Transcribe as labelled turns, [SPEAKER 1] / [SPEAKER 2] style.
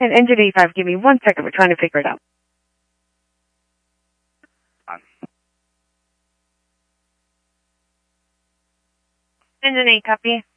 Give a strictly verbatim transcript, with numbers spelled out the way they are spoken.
[SPEAKER 1] And engine eighty-five, give me one second. We're trying to figure it out. Engine eight, copy.